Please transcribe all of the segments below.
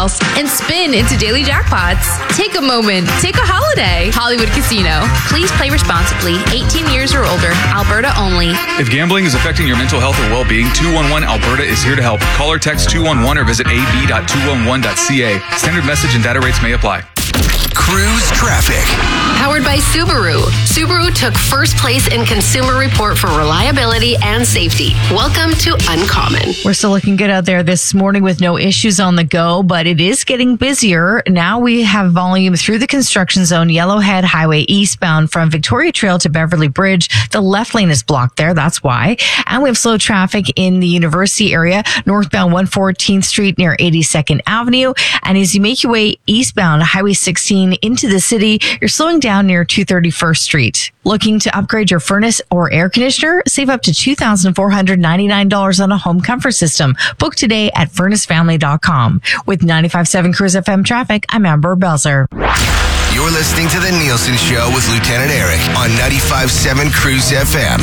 house and spin into daily jackpots. Take a moment. Take a holiday. Hollywood Casino. Please play responsibly. 18 years or older. Alberta only. If gambling is affecting your mental health or well-being, 211 Alberta is here to help. Call or text 211 or visit ab.211.ca. Standard message and data rates may apply. Cruise traffic. Powered by Subaru. Subaru took first place in Consumer Report for reliability and safety. Welcome to Uncommon. We're still looking good out there this morning with no issues on the go, but it is getting busier. Now we have volume through the construction zone, Yellowhead Highway eastbound from Victoria Trail to Beverly Bridge. The left lane is blocked there. That's why. And we have slow traffic in the University area, northbound 114th Street near 82nd Avenue. And as you make your way eastbound Highway 16 into the city, you're slowing down near 231st Street. Looking to upgrade your furnace or air conditioner? Save up to $2,499 on a home comfort system. Book today at furnacefamily.com. With 95.7 Cruise FM traffic, I'm Amber Belzer. You're listening to The Nielsen Show with Lieutenant Eric on 95.7 Cruise FM.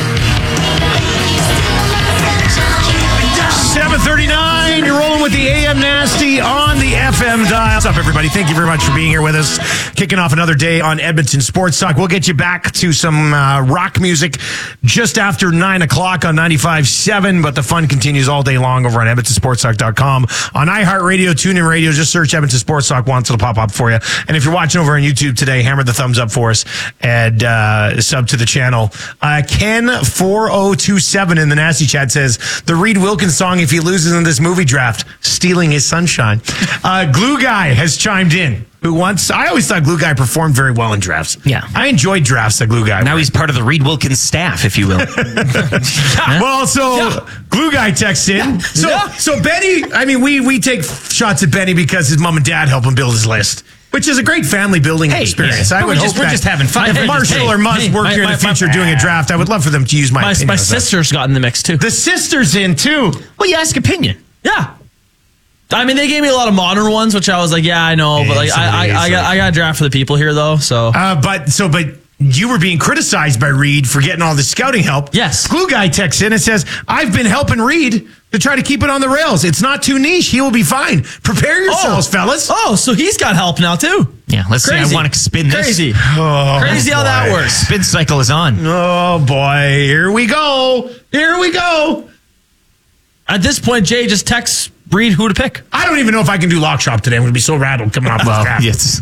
7:39, you're rolling with the AM Nasty on the FM dial. What's up, everybody? Thank you very much for being here with us. Kicking off another day on Edmonton Sports Talk. We'll get you back to some rock music just after 9 o'clock on 95.7, but the fun continues all day long over on EdmontonSportsTalk.com. On iHeartRadio, TuneIn Radio, just search Edmonton Sports Talk once, it'll pop up for you. And if you're watching over on YouTube today, hammer the thumbs up for us and sub to the channel. Ken4027 in the Nasty Chat says, the Reed Wilkins song, if he loses in this movie draft, stealing his sunshine. Glue Guy has chimed in. I always thought Glue Guy performed very well in drafts. Yeah. I enjoyed drafts that Glue Guy. Now he's part of the Reed Wilkins staff, if you will. Well, Glue Guy texts in. So Benny, I mean, we take shots at Benny because his mom and dad help him build his list, which is a great family building experience. Yeah. I would hope we're just having fun. If Marshall or Muzz work here in the future doing a draft, I would love for them to use my opinion. My sister's got in the mix, too. The sister's in, too. Well, you ask opinion. Yeah. I mean, they gave me a lot of modern ones, which I was like, yeah, I know, but like, I got a draft for the people here, though. So, but you were being criticized by Reed for getting all the scouting help. Yes. Glue Guy texts in and says, I've been helping Reed to try to keep it on the rails. It's not too niche. He will be fine. Prepare yourselves, fellas. Oh, so he's got help now, too. Yeah, let's say I want to spin this. Crazy. Oh, Crazy how that works. Spin cycle is on. Oh, boy. Here we go. At this point, Jay just texts Reed who to pick. I don't even know if I can do lock shop today. I'm going to be so rattled coming off this draft. Yes.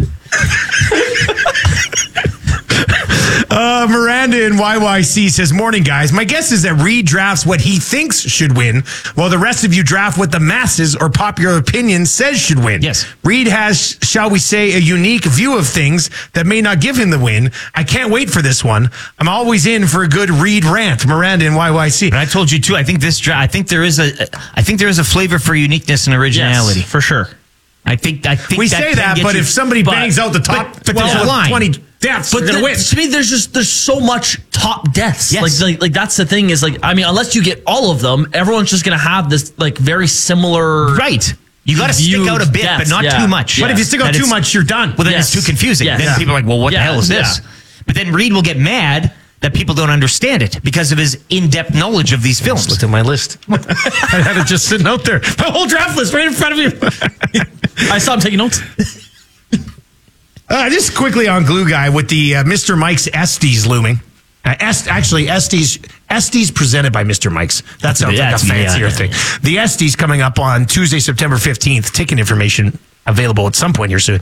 Miranda in YYC says, morning, guys. My guess is that Reed drafts what he thinks should win, while the rest of you draft what the masses or popular opinion says should win. Yes. Reed has, shall we say, a unique view of things that may not give him the win. I can't wait for this one. I'm always in for a good Reed rant. Miranda in YYC. But I told you too. I think there is a flavor for uniqueness and originality. Yes, for sure. I think we say that, but if somebody bangs out the top 20 deaths, but they're going to win. To me, there's so much top deaths. Yes. Like that's the thing is like, I mean, unless you get all of them, everyone's just going to have this like very similar. Right. You got to stick out a bit, but not too much. But if you stick out too much, you're done. Well, then it's too confusing. Then people are like, well, what the hell is this? But then Reed will get mad that people don't understand it because of his in-depth knowledge of these films. Look at my list. I had it just sitting out there. My whole draft list right in front of you. I saw him taking notes. Just quickly on Glue Guy with the Mr. Mike's Estes looming. Estes presented by Mr. Mike's. That sounds like a fancier thing. The Estes coming up on Tuesday, September 15th. Ticket information available at some point here soon.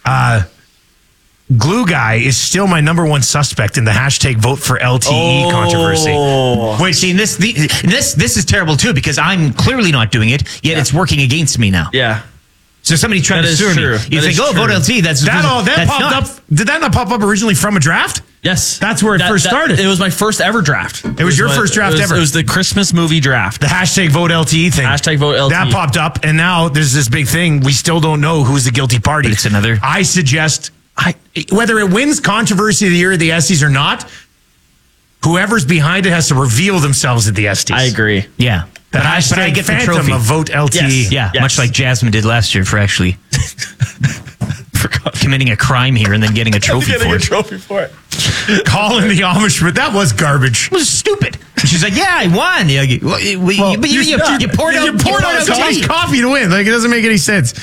Glue Guy is still my number one suspect in the hashtag vote for LTE controversy. Which this is terrible too because I'm clearly not doing it, yet it's working against me now. Yeah. So somebody tried to sue me. You think, vote LTE. That popped up. Did that not pop up originally from a draft? Yes. That's where it first started. It was my first ever draft. It was your first draft ever. It was the Christmas movie draft. The hashtag vote LTE thing. Hashtag vote LTE. That popped up, and now there's this big thing. We still don't know who's the guilty party. But it's another. I suggest, whether it wins controversy of the year of the Estes or not, whoever's behind it has to reveal themselves at the Estes. I agree. Yeah. But I get the trophy of vote LTE. Yes. Yeah, much like Jasmine did last year for actually committing a crime here and then getting a trophy for it. Calling the Amish, but that was garbage. It was stupid. She's like, yeah, I won. But you poured out so much coffee to win. Like, it doesn't make any sense.